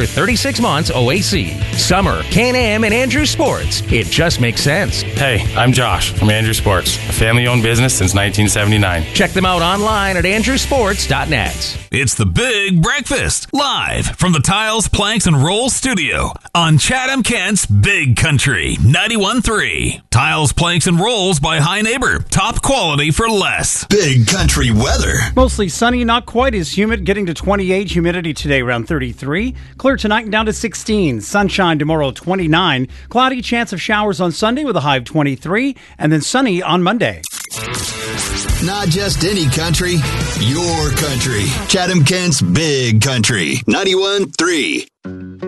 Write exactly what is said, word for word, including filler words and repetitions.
for thirty-six months O A C. Summer, Can-Am, and Andrews Sports. It just makes sense. Hey, I'm Josh from Andrews Sports, a family-owned business since nineteen seventy-nine. Check them out online at andrews sports dot net. It's the Big Breakfast, live from the Tiles, Planks, and Rolls studio on Chatham-Kent's Big Country, ninety-one point three. Tiles, Planks, and Rolls by High Neighbor. Top quality for less. Big Country weather. Mostly sunny, not quite as humid, getting to twenty-eight. Humidity today around thirty-three. Clear tonight and down to sixteen. Sunshine tomorrow, twenty-nine. Cloudy, chance of showers on Sunday with a high of twenty-three. And then sunny on Monday. Not just any country, your country. Chatham-Kent's Big Country, ninety-one point three.